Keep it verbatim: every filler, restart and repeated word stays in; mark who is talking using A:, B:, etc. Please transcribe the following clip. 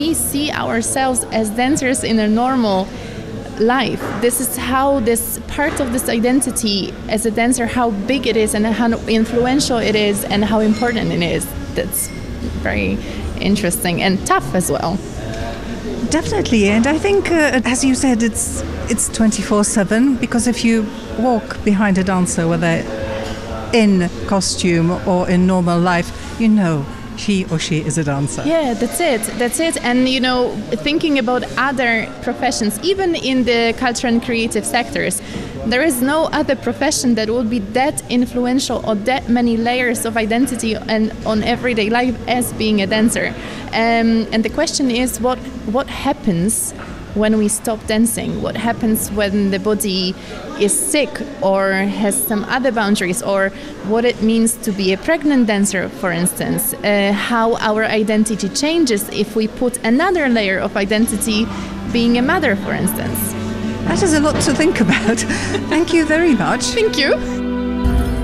A: We see ourselves as dancers in a normal life. This is how this part of this identity as a dancer, how big it is and how influential it is and how important it is. That's very interesting and tough as well.
B: Definitely, and I think, uh, as you said, it's it's twenty-four seven, because if you walk behind a dancer, whether in costume or in normal life, you know he or she is a dancer.
A: Yeah, that's it. That's it. And, you know, thinking about other professions, even in the cultural and creative sectors, there is no other profession that will be that influential or that many layers of identity and on everyday life as being a dancer. Um, and the question is, what what happens when we stop dancing? What happens when the body is sick or has some other boundaries, or what it means to be a pregnant dancer, for instance? Uh, how our identity changes if we put another layer of identity, being a mother, for instance.
B: That is a lot to think about. Thank you very much.
A: Thank you.